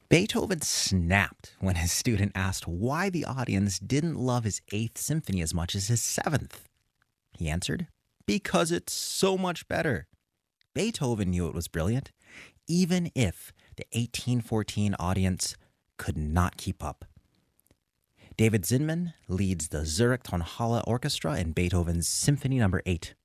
Beethoven snapped when his student asked why the audience didn't love his Eighth Symphony as much as his Seventh. He answered, "Because it's so much better." Beethoven knew it was brilliant, even if the 1814 audience could not keep up. David Zinman leads the Zurich Tonhalle Orchestra in Beethoven's Symphony No. 8.